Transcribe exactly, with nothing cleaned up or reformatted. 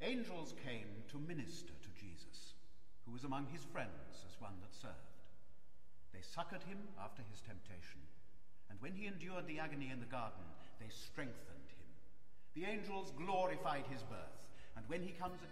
Angels came to minister to Jesus, who was among his friends as one that served. They succored him after his temptation, and when he endured the agony in the garden, they strengthened him. The angels glorified his birth, and when he comes again,